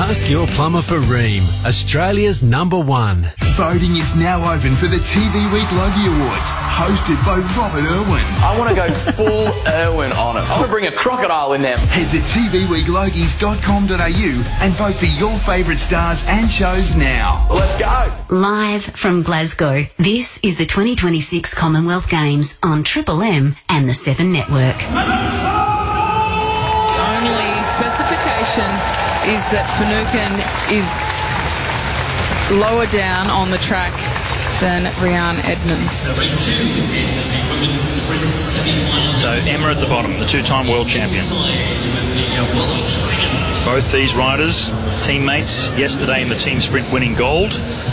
Ask your plumber for Rheem, Australia's #1. Voting is now open for the TV Week Logie Awards, hosted by Robert Irwin. I want to go full Irwin on it. I want to bring a crocodile in there. Head to tvweeklogies.com.au and vote for your favourite stars and shows now. Let's go. Live from Glasgow, this is the 2026 Commonwealth Games on Triple M and the 7 Network. The only specification is that Finucane is lower down on the track than Rhian Edmonds. So Emma at the bottom, the two-time world champion. Both these riders, teammates, yesterday in the team sprint winning gold.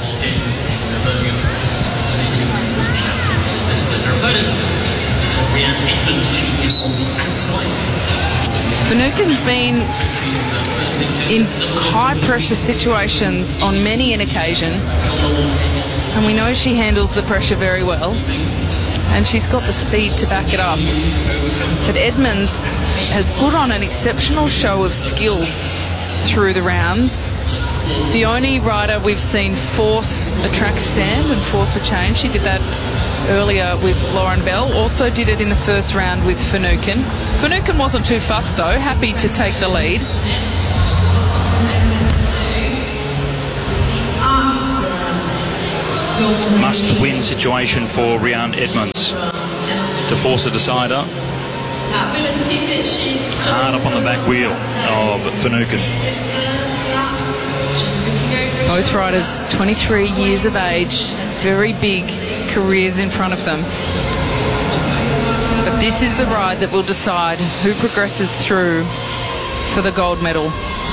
Finucane's been in high-pressure situations on many an occasion, and we know she handles the pressure very well, and she's got the speed to back it up. But Edmonds has put on an exceptional show of skill through the rounds. The only rider we've seen force a track stand and force a change, she did that earlier with Lauren Bell, also did it in the first round with Finucane. Finucane wasn't too fussed though, happy to take the lead. Must-win situation for Rhian Edmonds to force a decider. Hard up on the back wheel of Finucane. Both riders 23 years of age, very big careers in front of them. But this is the ride that will decide who progresses through for the gold medal.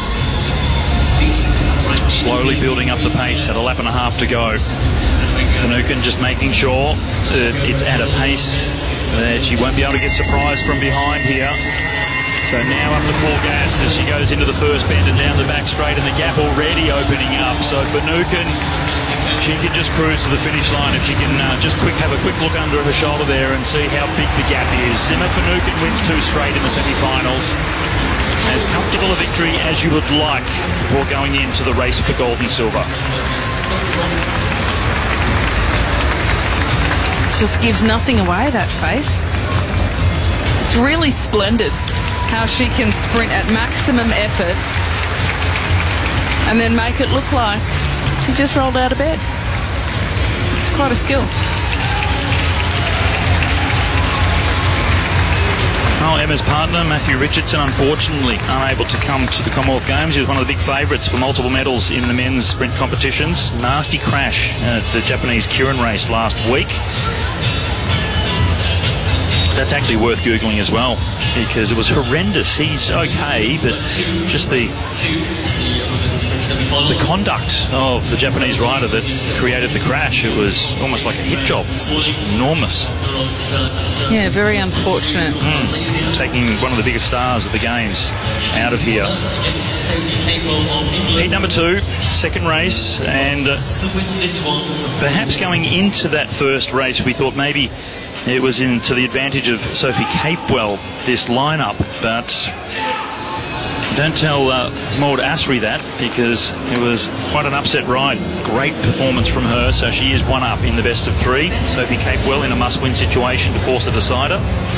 Slowly building up the pace at a lap and a half to go. Finucane just making sure it's at a pace that she won't be able to get surprised from behind here. So now up to full gas as she goes into the first bend and down the back straight, and the gap already opening up. So Finucane, she can just cruise to the finish line if she can just have a quick look under her shoulder there and see how big the gap is. Emma Finucane wins 2 straight in the semi-finals. As comfortable a victory as you would like before going into the race for gold and silver. Just gives nothing away, that face. It's really splendid how she can sprint at maximum effort and then make it look like she just rolled out of bed. It's quite a skill. Well, Emma's partner, Matthew Richardson, unfortunately unable to come to the Commonwealth Games. He was one of the big favourites for multiple medals in the men's sprint competitions. Nasty crash at the Japanese Kirin race last week. That's actually worth Googling as well, because it was horrendous. He's okay, but just the conduct of the Japanese rider that created the crash, it was almost like a hit job. It was enormous. Yeah, very unfortunate. Taking one of the biggest stars of the Games out of here. Heat number 2, second race, and perhaps going into that first race we thought maybe it was to the advantage of Sophie Capewell, this lineup, but don't tell Maud Asri that, because it was quite an upset ride. Great performance from her, so she is one up in the best of 3. Sophie Capewell in a must-win situation to force a decider.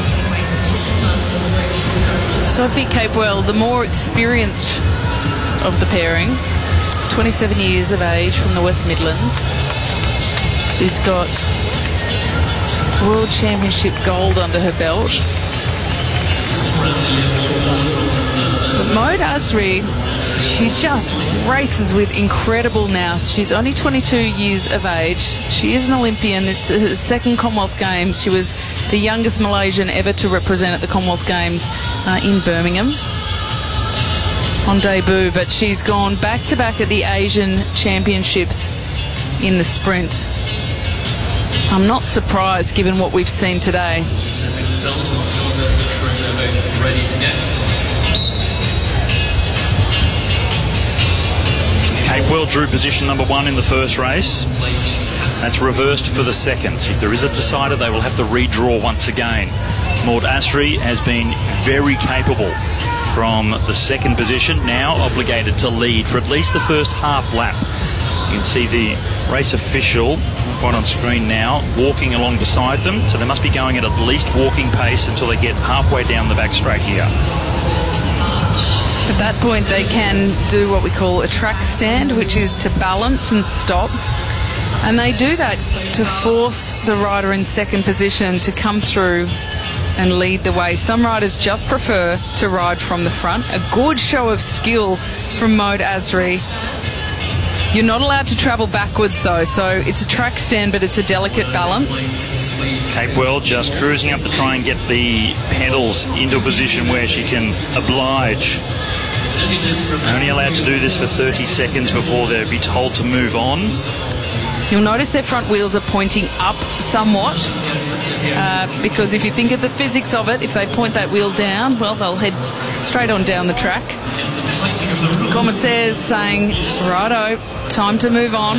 Sophie Capewell, the more experienced of the pairing, 27 years of age from the West Midlands. She's got World Championship gold under her belt. But Maud Asri, she just races with incredible nous. She's only 22 years of age. She is an Olympian. It's her second Commonwealth Games. She was the youngest Malaysian ever to represent at the Commonwealth Games in Birmingham on debut. But she's gone back-to-back at the Asian Championships in the sprint. I'm not surprised given what we've seen today. Capewell drew position number 1 in the first race. That's reversed for the second. If there is a decider, they will have to redraw once again. Maud Asri has been very capable from the second position, now obligated to lead for at least the first half lap. You can see the race official right on screen now walking along beside them, so they must be going at least walking pace until they get halfway down the back straight here. At that point, they can do what we call a track stand, which is to balance and stop. And they do that to force the rider in second position to come through and lead the way. Some riders just prefer to ride from the front. A good show of skill from Maud Asri. You're not allowed to travel backwards though, so it's a track stand, but it's a delicate balance. Capewell just cruising up to try and get the pedals into a position where she can oblige. Only allowed to do this for 30 seconds before they'll be told to move on. You'll notice their front wheels are pointing up somewhat, because if you think of the physics of it, if they point that wheel down, well, they'll head straight on down the track. Commissaires saying, righto, time to move on.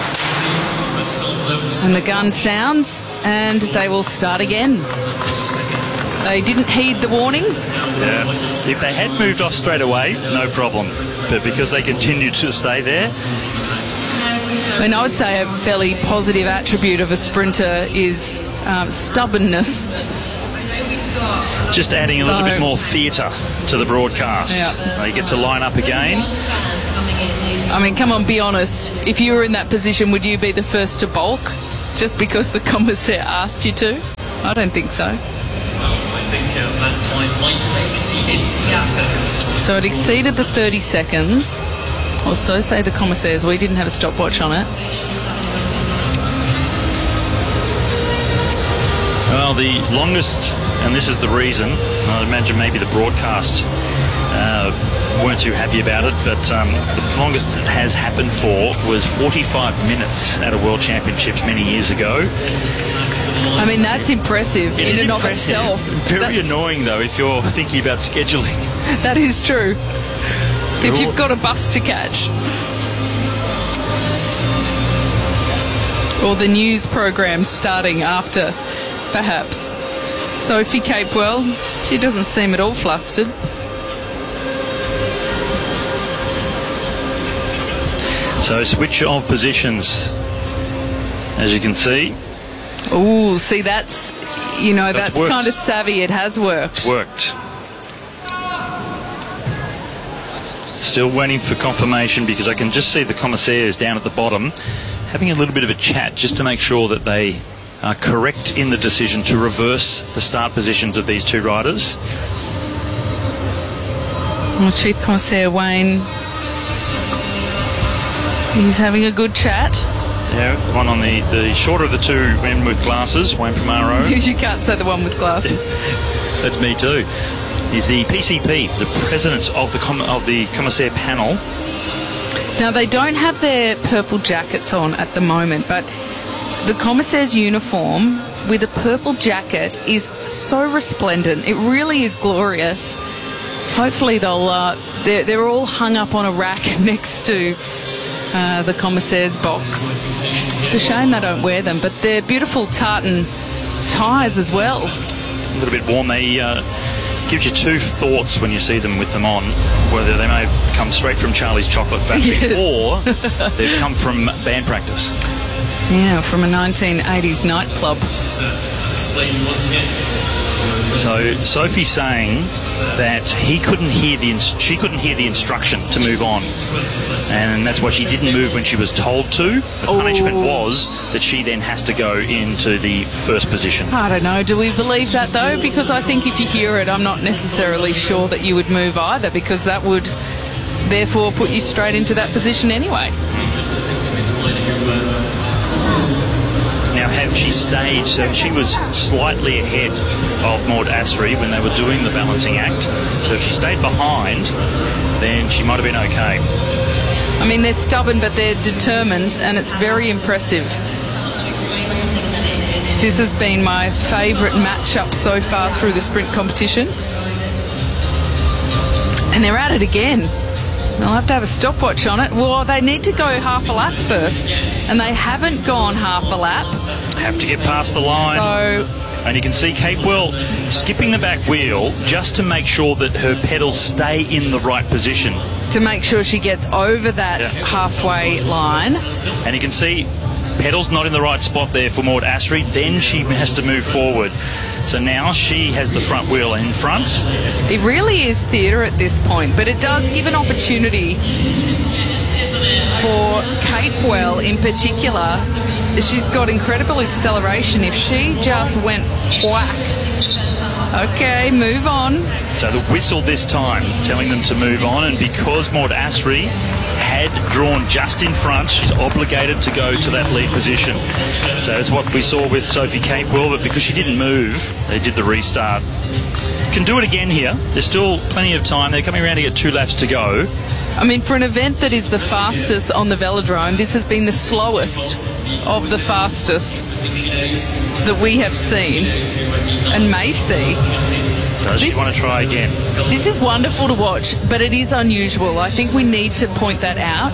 And the gun sounds, and they will start again. They didn't heed the warning. Yeah. If they had moved off straight away, no problem. But because they continued to stay there. I mean, I would say a fairly positive attribute of a sprinter is stubbornness. Just adding a little bit more theatre to the broadcast. Yeah. They get to line up again. I mean, come on, be honest. If you were in that position, would you be the first to balk just because the commissaire asked you to? I don't think so. I think that time might have exceeded 30 seconds. So it exceeded the 30 seconds. Or so say the commissaires. We didn't have a stopwatch on it. Well, the longest, and this is the reason, I imagine maybe the broadcast weren't too happy about it, but the longest it has happened for was 45 minutes at a World Championships many years ago. I mean, that's impressive It is in and impressive. of itself. Very annoying, though, if you're thinking about scheduling. That is true. If you've got a bus to catch. Or the news program starting after, perhaps. Sophie Capewell, she doesn't seem at all flustered. So switch of positions, as you can see. Ooh, see, that's, you know, that's worked. kind of savvy. It has worked. It's worked. Still waiting for confirmation because I can just see the commissaires down at the bottom having a little bit of a chat just to make sure that they are correct in the decision to reverse the start positions of these two riders. Well, Chief Commissaire Wayne, he's having a good chat. Yeah, one on the shorter of the two men with glasses, Wayne Primaro. You can't say the one with glasses. That's me too. He's the PCP, the president of the commissaire panel. Now, they don't have their purple jackets on at the moment, but the commissaire's uniform with a purple jacket is so resplendent. It really is glorious. Hopefully they're all hung up on a rack next to the commissaire's box. It's a shame they don't wear them, but they're beautiful tartan ties as well. A little bit warm. They gives you two thoughts when you see them with them on, whether they may have come straight from Charlie's Chocolate Factory or they've come from band practice. Yeah, from a 1980s nightclub. Explain once again. So Sophie's saying that she couldn't hear the instruction to move on, and that's why she didn't move when she was told to. The punishment was that she then has to go into the first position. I don't know. Do we believe that though? Because I think if you hear it, I'm not necessarily sure that you would move either, because that would therefore put you straight into that position anyway. Now, had she stayed, so she was slightly ahead of Maud Asri when they were doing the balancing act. So if she stayed behind, then she might have been okay. I mean, they're stubborn, but they're determined, and it's very impressive. This has been my favourite matchup so far through the sprint competition. And they're at it again. They'll have to have a stopwatch on it. Well, they need to go half a lap first, and they haven't gone half a lap. Have to get past the line. So And you can see Capewell skipping the back wheel just to make sure that her pedals stay in the right position. To make sure she gets over that halfway line. And you can see pedals not in the right spot there for Maud Asri. Then she has to move forward. So now she has the front wheel in front. It really is theatre at this point, but it does give an opportunity for Capewell in particular. She's got incredible acceleration. If she just went whack. Okay, move on. So the whistle this time telling them to move on, and because Maud Asri had drawn just in front, she's obligated to go to that lead position. So that's what we saw with Sophie Capewell, but because she didn't move, they did the restart. Can do it again here. There's still plenty of time. They're coming around to get 2 laps to go. I mean, for an event that is the fastest on the velodrome, this has been the slowest of the fastest that we have seen and may see. Does she want to try again? This is wonderful to watch, but it is unusual. I think we need to point that out.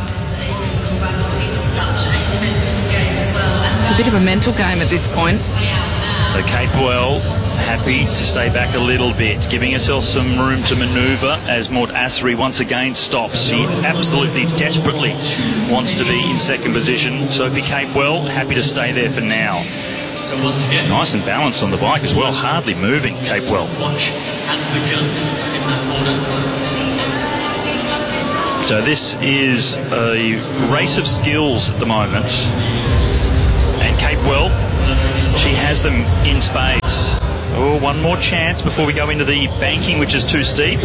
It's a bit of a mental game at this point. So Capewell happy to stay back a little bit, giving herself some room to manoeuvre as Maud Asri once again stops. She absolutely desperately wants to be in second position. Sophie Capewell happy to stay there for now. Nice and balanced on the bike as well, hardly moving, Capewell. So this is a race of skills at the moment. And Capewell, she has them in spades. Oh, one more chance before we go into the banking, which is too steep.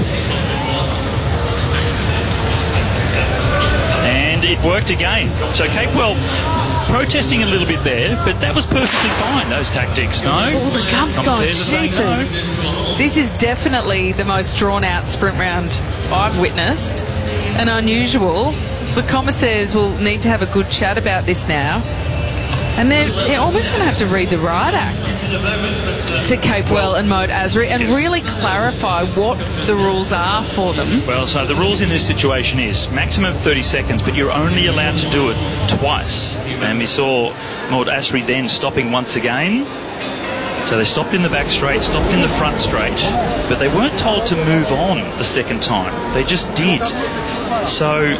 And it worked again. So Capewell protesting a little bit there, but that was perfectly fine, those tactics, no? Oh, the gun's gone cheapers. This is definitely the most drawn-out sprint round I've witnessed, and unusual. The commissaires will need to have a good chat about this now. And they're almost going to have to read the riot act to Capewell and Maud Asri and really clarify what the rules are for them. Well, so the rules in this situation is maximum 30 seconds, but you're only allowed to do it twice. And we saw Maud Asri then stopping once again. So they stopped in the back straight, stopped in the front straight, but they weren't told to move on the second time. They just did. So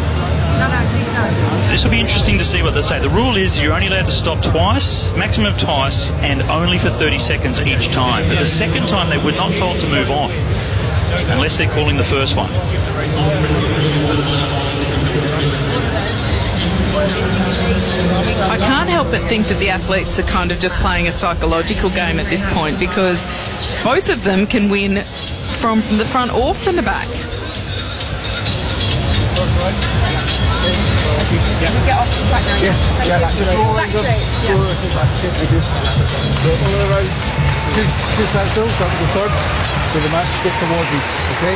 this will be interesting to see what they say. The rule is you're only allowed to stop twice, maximum of twice, and only for 30 seconds each time. But the second time they were not told to move on, unless they're calling the first one. I can't help but think that the athletes are kind of just playing a psychological game at this point, because both of them can win from the front or from the back. Yes, just roll around. All around. Two standstills, that was the third. So the match gets awarded, okay?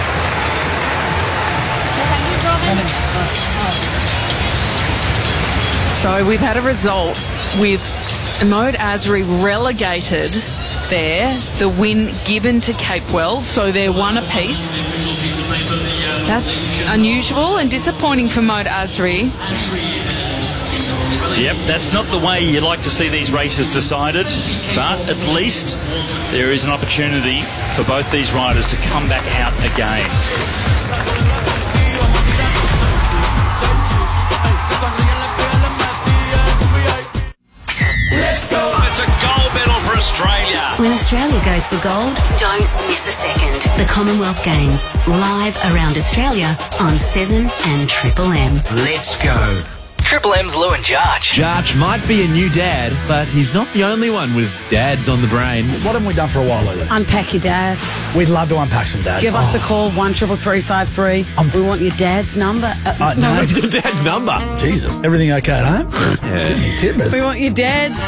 So we've had a result with Maud Asri relegated there, the win given to Capewell, so they're one apiece. That's unusual and disappointing for Maud Asri. Yep, that's not the way you like to see these races decided, but at least there is an opportunity for both these riders to come back out again. Let's go! It's a gold medal for Australia. When Australia goes for gold, don't miss a second. The Commonwealth Games, live around Australia on 7 and Triple M. Let's go. Triple M's Lou and Jarch. Jarch might be a new dad, but he's not the only one with dads on the brain. What haven't we done for a while, Lulu? Unpack your dad. We'd love to unpack some dads. Give us a call, 133353. We want your dad's number. No, your dad's number. Jesus. Everything okay at home? Yeah. Timbers. We want your dad's.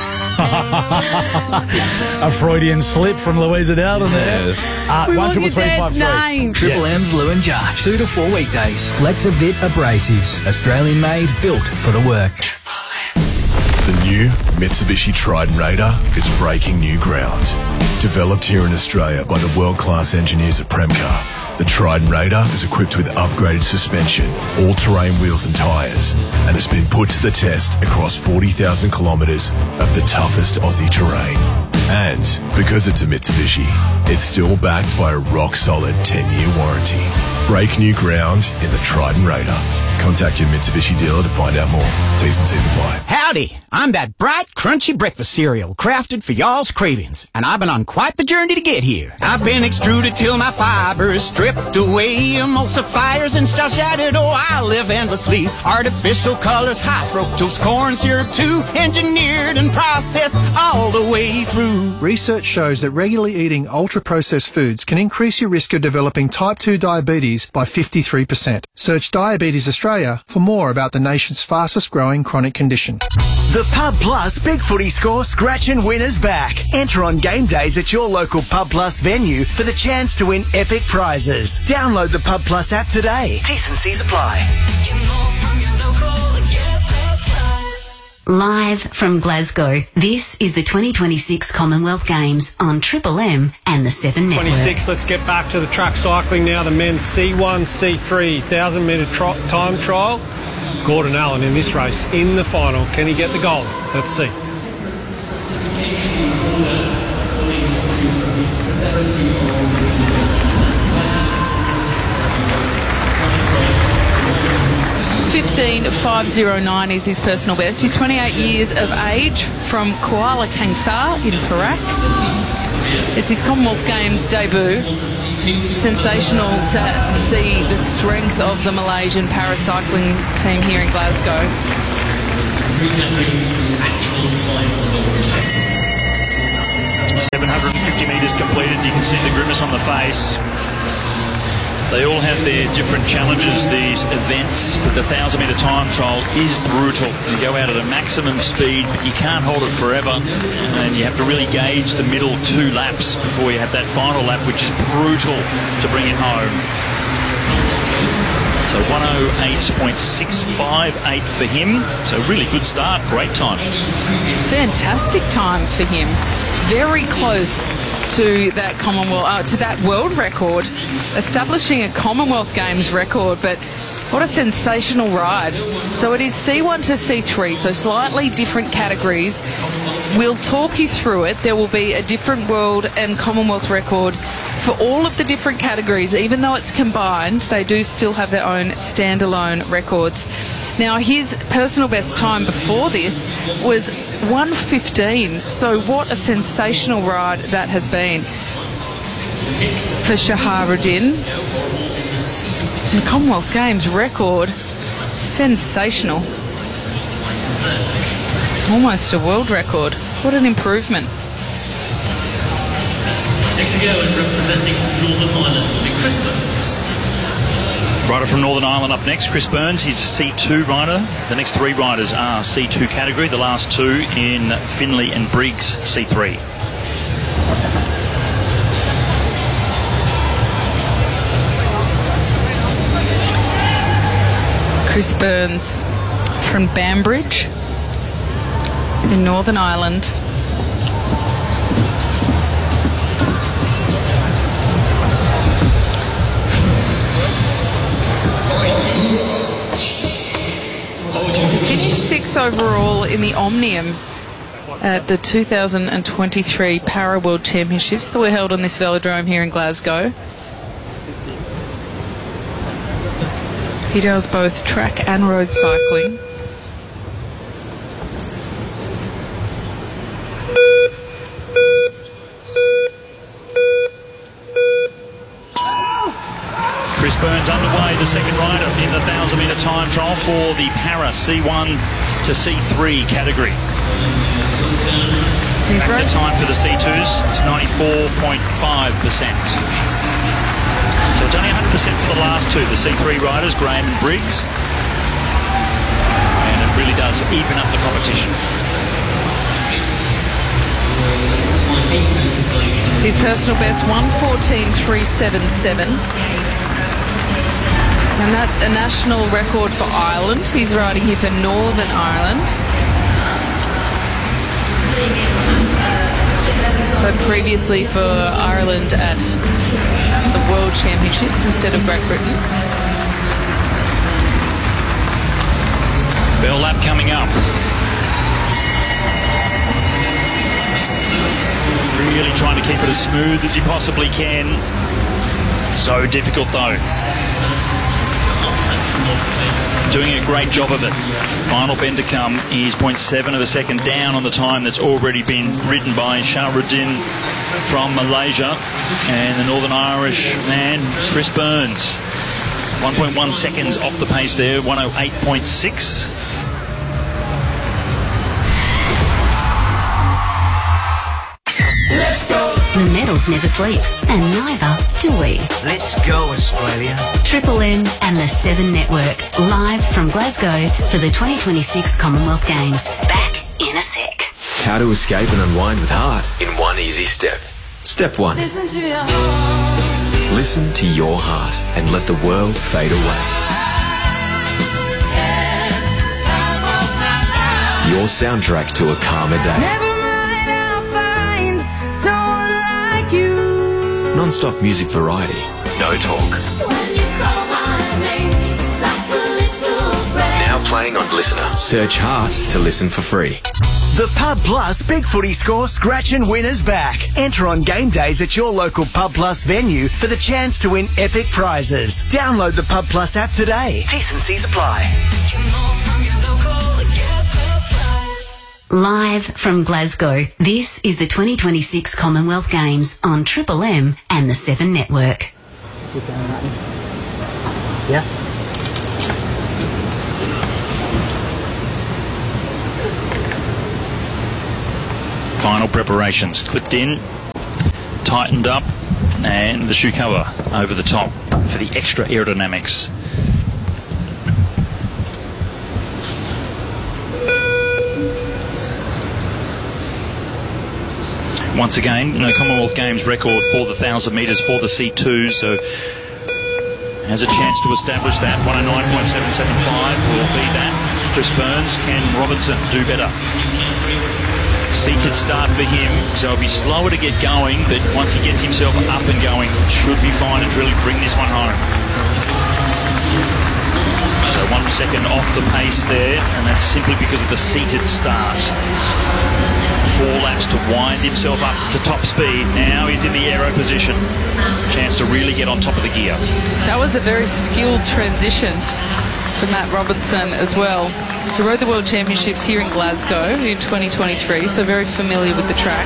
A Freudian slip from Louisa Dowden there. Yes. We want your dad's 133353. name. Triple M's Lou and Jarch. 2 to 4 weekdays. Flexavit Abrasives. Australian made, built for the work. The new Mitsubishi Triton Raider is breaking new ground. Developed here in Australia by the world-class engineers at Premcar, the Triton Raider is equipped with upgraded suspension, all-terrain wheels and tyres, and has been put to the test across 40,000 kilometres of the toughest Aussie terrain. And because it's a Mitsubishi, it's still backed by a rock-solid 10-year warranty. Break new ground in the Trident Raider. Contact your Mitsubishi dealer to find out more. T's and C's apply. Howdy, I'm that bright, crunchy breakfast cereal crafted for y'all's cravings, and I've been on quite the journey to get here. I've been extruded till my fibers stripped away, emulsifiers and starch added. Oh, I live endlessly. Artificial colors, high fructose corn syrup too, engineered and processed all the way through. Research shows that regularly eating ultra-processed foods can increase your risk of developing type 2 diabetes by 53%. Search Diabetes Australia for more about the nation's fastest growing chronic condition. The Pub Plus Big Footy Score Scratch and Win is back. Enter on game days at your local Pub Plus venue for the chance to win epic prizes. Download the Pub Plus app today. T's and C's apply. Live from Glasgow, this is the 2026 Commonwealth Games on Triple M and the 7 Network. 26, let's get back to the track cycling now. The men's C1, C3 1,000-metre time trial. Gordon Allen in this race in the final. Can he get the gold? Let's see. .15.509 is his personal best. He's 28 years of age from Kuala Kangsar in Perak. It's his Commonwealth Games debut. Sensational to see the strength of the Malaysian paracycling team here in Glasgow. 750 metres completed. You can see the grimace on the face. They all have their different challenges, these events, but the 1,000-metre time trial is brutal. You go out at a maximum speed, but you can't hold it forever, and you have to really gauge the middle 2 laps before you have that final lap, which is brutal to bring it home. So 108.658 for him. So really good start, great time. Fantastic time for him. Very close to that Commonwealth, to that world record, establishing a Commonwealth Games record. But what a sensational ride. So it is C1 to C3, so slightly different categories. We'll talk you through it. There will be a different world and Commonwealth record for all of the different categories. Even though it's combined, they do still have their own standalone records. Now, his personal best time before this was 1:15. So what a sensational ride that has been for Shaharuddin. And the Commonwealth Games record, sensational. Almost a world record. What an improvement. Next to go is representing Northern Ireland will be Chris Burns. Rider from Northern Ireland up next, Chris Burns. He's a C2 rider. The next 3 riders are C2 category. The last 2 in Finley and Briggs, C3. Chris Burns from Bambridge in Northern Ireland. He finished 6th overall in the Omnium at the 2023 Para World Championships that were held on this velodrome here in Glasgow. He does both track and road cycling. Chris Burns underway, the second rider in the 1,000-metre time trial for the Para C1 to C3 category. Factor time for the C2s is 94.5%. So it's only 100% for the last 2, the C3 riders, Graham and Briggs. And it really does even up the competition. His personal best, 1:14.377. And that's a national record for Ireland. He's riding here for Northern Ireland. But previously for Ireland at the World Championships instead of Great Britain. Bell lap coming up. Really trying to keep it as smooth as he possibly can. So difficult though. Doing a great job of it. Final bend to come. He's 0.7 of a second down on the time that's already been ridden by Shahruddin from Malaysia. And the Northern Irish man, Chris Burns. 1.1 seconds off the pace there, 108.6. The medals never sleep, and neither do we. Let's go, Australia. Triple M and the 7 Network, live from Glasgow for the 2026 Commonwealth Games. Back in a sec. How to escape and unwind with heart in one easy step. Step 1. Listen to your heart. Listen to your heart and let the world fade away. Your soundtrack to a calmer day. Never mind, I'll find someone like you. Non-stop music variety. No talk. When you call my name, it's like a little breath. Now playing on Listener. Search Heart to listen for free. The Pub Plus Big Footy Score Scratch and Win is back. Enter on game days at your local Pub Plus venue for the chance to win epic prizes. Download the Pub Plus app today. T&Cs apply. Live from Glasgow, this is the 2026 Commonwealth Games on Triple M and the 7 Network. Yeah. Final preparations clipped in, tightened up, and the shoe cover over the top for the extra aerodynamics. Once again, Commonwealth Games record for the 1,000 metres for the C2, so has a chance to establish that. 109.775 will be that. Chris Burns, can Robertson do better? Seated start for him, so it'll be slower to get going, but once he gets himself up and going, should be fine and really bring this one home. So 1 second off the pace there, and that's simply because of the seated start. 4 laps to wind himself up to top speed. Now he's in the aero position. Chance to really get on top of the gear. That was a very skilled transition for Matt Robertson as well. He rode the World Championships here in Glasgow in 2023, so very familiar with the track.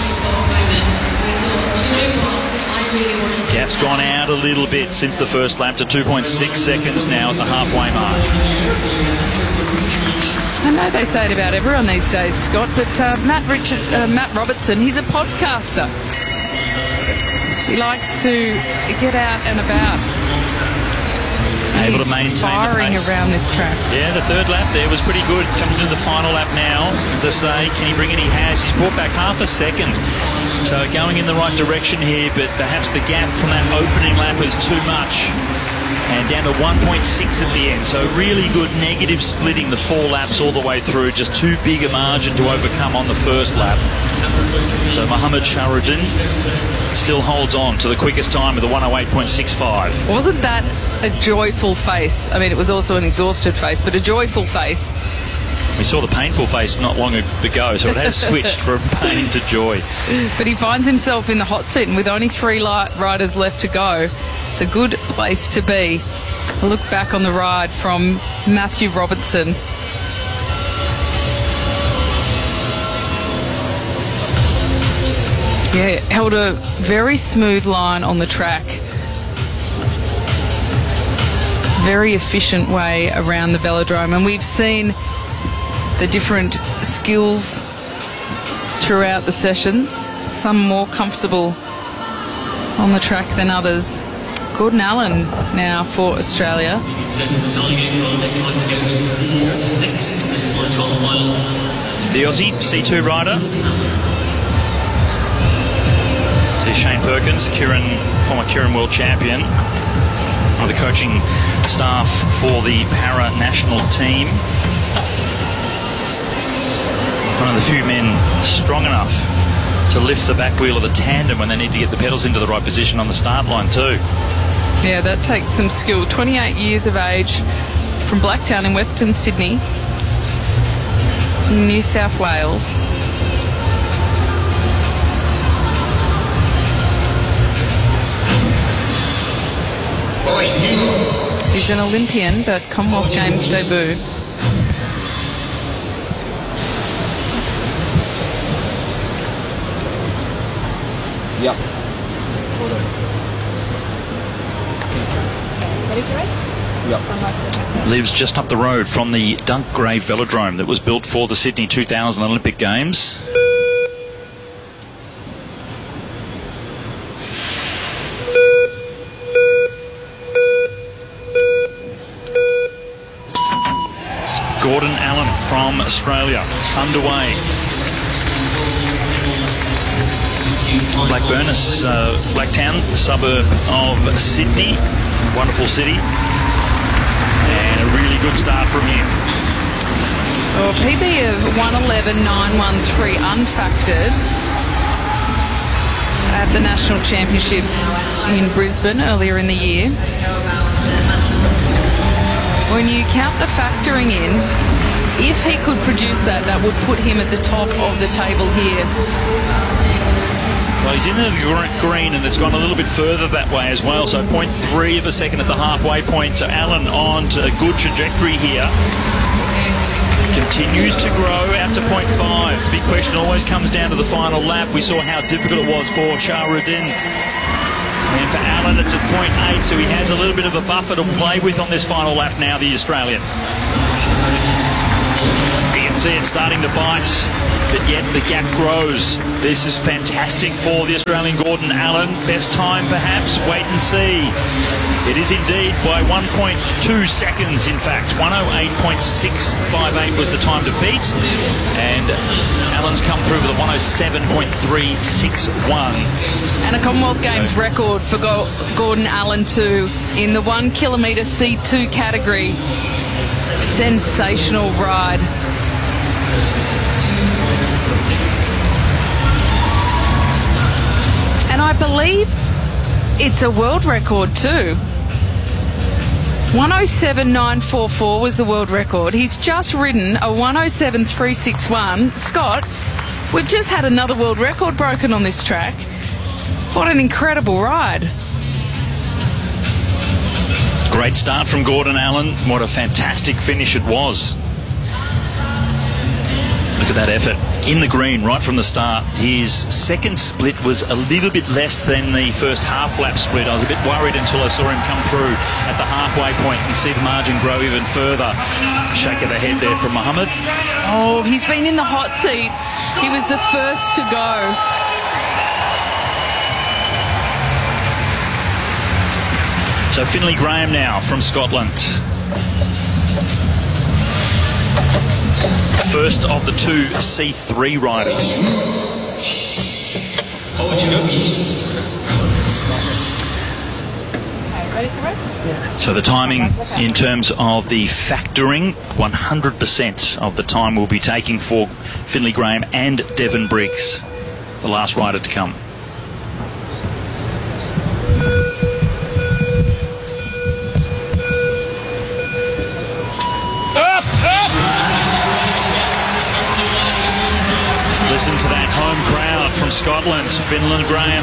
Gap's gone out a little bit since the first lap to 2.6 seconds now at the halfway mark. I know they say it about everyone these days, Scott, but Matt Robertson, he's a podcaster. He likes to get out and about. Able to maintain firing the pace around this track. Yeah, the third lap there was pretty good. Coming into the final lap now, as I say, can he bring it? He has. He's brought back half a second. So going in the right direction here, but perhaps the gap from that opening lap is too much. And down to 1.6 at the end. So really good negative splitting the 4 laps all the way through. Just too big a margin to overcome on the first lap. So Mohammed Shahruddin still holds on to the quickest time of the 108.65. Wasn't that a joyful face? I mean, it was also an exhausted face, but a joyful face. We saw the painful face not long ago, so it has switched from pain to joy. But he finds himself in the hot seat, and with only 3 riders left to go, it's a good place to be. A look back on the ride from Matthew Robertson. Yeah, held a very smooth line on the track. Very efficient way around the velodrome, and we've seen the different skills throughout the sessions, some more comfortable on the track than others. Gordon Allen now for Australia. The Aussie C2 rider. So Shane Perkins, former Keirin World Champion, one of the coaching staff for the para national team. One of the few men strong enough to lift the back wheel of a tandem when they need to get the pedals into the right position on the start line too. Yeah, that takes some skill. 28 years of age, from Blacktown in Western Sydney, New South Wales. He's an Olympian, but Commonwealth Games debut. Yep. Ready to race? Yep. Lives just up the road from the Dunkgrave Velodrome that was built for the Sydney 2000 Olympic Games. Gordon Allen from Australia, underway. Blackburness, Blacktown, suburb of Sydney. Wonderful city. And a really good start from him. Well, PB of 111.913 unfactored at the National Championships in Brisbane earlier in the year. When you count the factoring in, if he could produce that, that would put him at the top of the table here. Well, he's in the green and it's gone a little bit further that way as well, so 0.3 of a second at the halfway point. So Allen on to a good trajectory here. Continues to grow out to 0.5. The big question always comes down to the final lap. We saw how difficult it was for Shahruddin. And for Allen, it's at 0.8, so he has a little bit of a buffer to play with on this final lap now, the Australian. You can see it starting to bite, but yet the gap grows. This is fantastic for the Australian Gordon Allen. Best time, perhaps? Wait and see. It is indeed by 1.2 seconds, in fact. 108.658 was the time to beat. And Allen's come through with a 107.361. And a Commonwealth Games record for Gordon Allen too in the 1 kilometre C2 category. Sensational ride. And I believe it's a world record too. 107.944 was the world record. He's just ridden a 107.361. Scott, we've just had another world record broken on this track. What an incredible ride. Great start from Gordon Allen. What a fantastic finish it was. Look at that effort. In the green right from the start. His second split was a little bit less than the first half-lap split. I was a bit worried until I saw him come through at the halfway point and see the margin grow even further. Shake of the head there from Mohammed. Oh, he's been in the hot seat. He was the first to go. So Finlay Graham now from Scotland. First of the two C3 riders. Ready to race? So the timing in terms of the factoring, 100% of the time we'll be taking for Finlay Graham and Devon Briggs, the last rider to come. Listen to that home crowd from Scotland. Finlay Graham.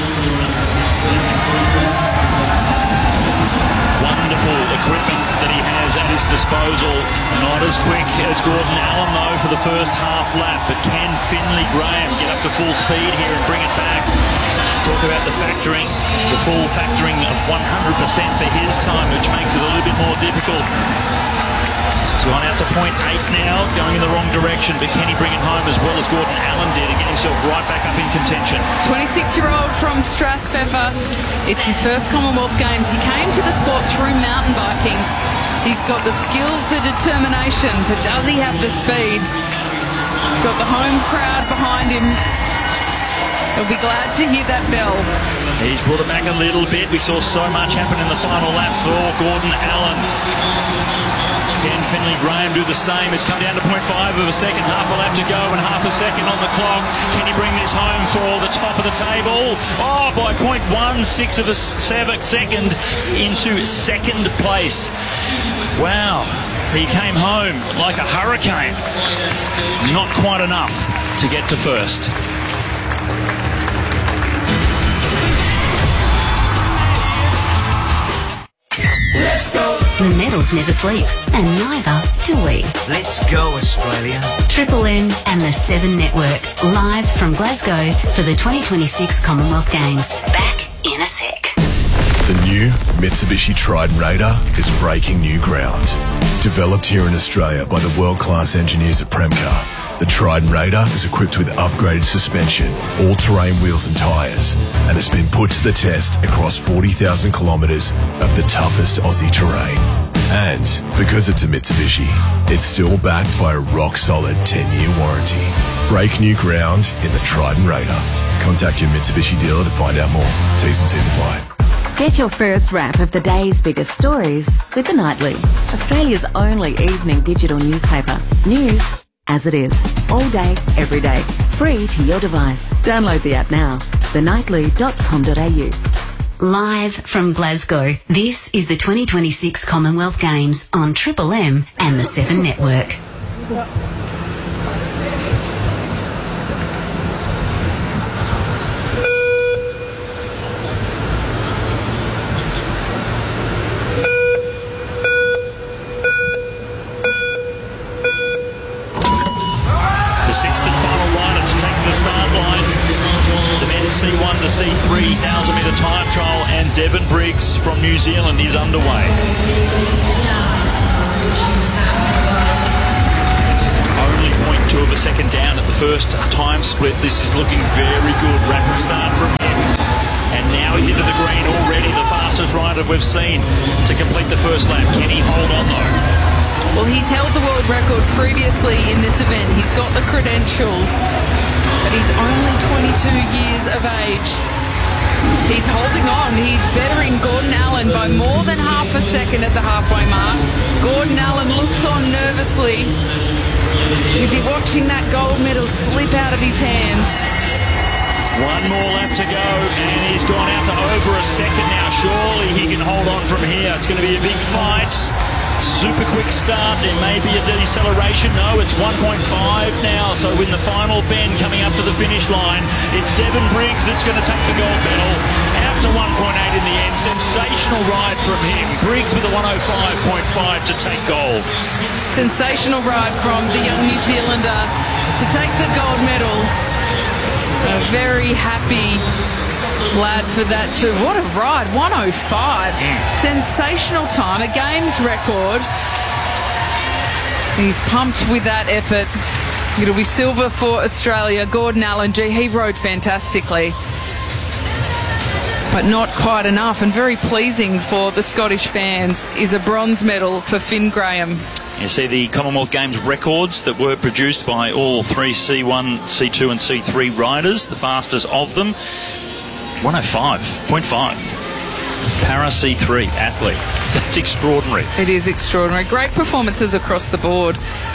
Wonderful equipment that he has at his disposal. Not as quick as Gordon Allen, though, for the first half lap. But can Finlay Graham get up to full speed here and bring it back? Talk about the factoring. It's a full factoring of 100% for his time, which makes it a little bit more difficult. It's gone out to 0.8 now, going in the wrong direction, but can he bring it home as well as Gordon Allen did and get himself right back up in contention? 26-year-old from Strathpeffer. It's his first Commonwealth Games. He came to the sport through mountain biking. He's got the skills, the determination, but does he have the speed? He's got the home crowd behind him. He'll be glad to hear that bell. He's brought it back a little bit. We saw so much happen in the final lap for Gordon Allen. Can Finlay Graham do the same? It's come down to 0.5 of a second, half a lap to go and half a second on the clock. Can he bring this home for the top of the table? Oh, by 0.16 of a second into second place. Wow, he came home like a hurricane. Not quite enough to get to first. Let's The medals never sleep, and neither do we. Let's go, Australia. Triple M and the 7 Network, live from Glasgow for the 2026 Commonwealth Games. Back in a sec. The new Mitsubishi Triton Raider is breaking new ground. Developed here in Australia by the world-class engineers at Premcar, the Triton Raider is equipped with upgraded suspension, all-terrain wheels and tyres, and has been put to the test across 40,000 kilometres of the toughest Aussie terrain. And because it's a Mitsubishi, it's still backed by a rock-solid 10-year warranty. Break new ground in the Triton Raider. Contact your Mitsubishi dealer to find out more. T's and C's apply. Get your first wrap of the day's biggest stories with The Nightly, Australia's only evening digital newspaper. News as it is, all day, every day, free to your device. Download the app now, thenightly.com.au. Live from Glasgow, this is the 2026 Commonwealth Games on Triple M and the 7 Network. The sixth and final rider to take the start line. The men's C1 to C3 1,000-metre time trial, and Devon Briggs from New Zealand is underway. Only 0.2 of a second down at the first time split. This is looking very good. Rapid start from him. And now he's into the green already, the fastest rider we've seen to complete the first lap. Can he hold on though? Well, he's held the world record previously in this event. He's got the credentials, but he's only 22 years of age. He's holding on. He's bettering Gordon Allen by more than half a second at the halfway mark. Gordon Allen looks on nervously. Is he watching that gold medal slip out of his hands? One more lap to go, and he's gone out to over a second now. Surely he can hold on from here. It's going to be a big fight. Super quick start. There may be a deceleration. No, it's 1.5 now. So in the final bend coming up to the finish line, it's Devon Briggs that's going to take the gold medal. Out to 1.8 in the end. Sensational ride from him. Briggs with a 105.5 to take gold. Sensational ride from the young New Zealander to take the gold medal. A very happy lad for that too. What a ride, 105. Sensational time, a games record. He's pumped with that effort. It'll be silver for Australia. Gordon Allen, gee, he rode fantastically. But not quite enough, and very pleasing for the Scottish fans is a bronze medal for Finn Graham. You see the Commonwealth Games records that were produced by all three C1, C2 and C3 riders, the fastest of them. 105.5. Para C3 athlete. That's extraordinary. It is extraordinary. Great performances across the board.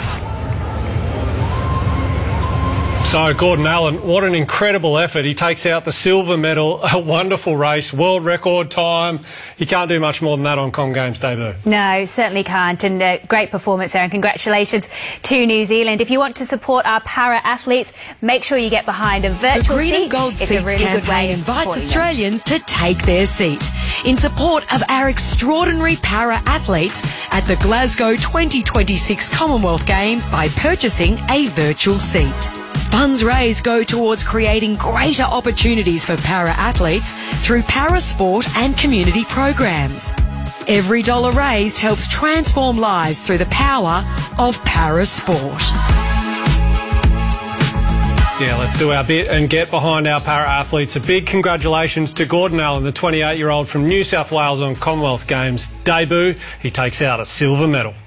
So, Gordon Allen, what an incredible effort. He takes out the silver medal, a wonderful race, world record time. He can't do much more than that on Com Games debut. No, certainly can't. And great performance there, and congratulations to New Zealand. If you want to support our para-athletes, make sure you get behind a virtual the Green seat. and Gold It's a Seats really good way campaign of invites supporting Australians to take their seat in support of our extraordinary para-athletes at the Glasgow 2026 Commonwealth Games by purchasing a virtual seat. Funds raised go towards creating greater opportunities for para-athletes through para-sport and community programs. Every dollar raised helps transform lives through the power of para-sport. Yeah, let's do our bit and get behind our para-athletes. A big congratulations to Gordon Allen, the 28-year-old from New South Wales on Commonwealth Games debut. He takes out a silver medal.